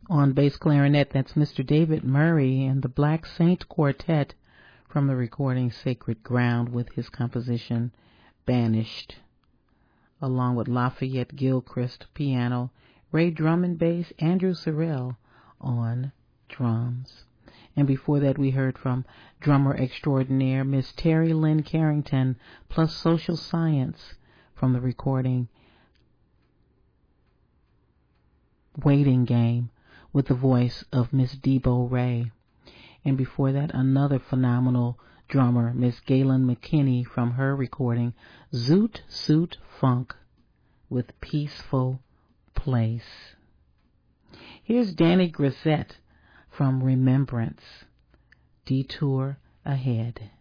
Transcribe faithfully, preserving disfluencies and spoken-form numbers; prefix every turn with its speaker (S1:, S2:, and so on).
S1: On bass clarinet, that's Mister David Murray and the Black Saint Quartet from the recording Sacred Ground with his composition Banished, along with Lafayette Gilchrist piano, Ray Drummond bass, Andrew Sorrell on drums. And before that we heard from drummer extraordinaire Miss Terry Lynn Carrington plus Social Science from the recording Waiting Game with the voice of Miss Debo Ray. And before that, another phenomenal drummer, Miss Galen McKinney, from her recording Zoot Suit Funk with Peaceful Place. Here's Danny Grissett from Remembrance, Detour Ahead.